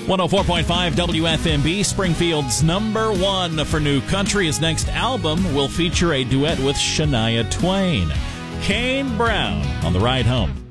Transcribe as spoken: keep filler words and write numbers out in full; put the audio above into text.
one oh four point five W F M B, Springfield's number one for new country. His next album will feature a duet with Shania Twain. Kane Brown on the ride home.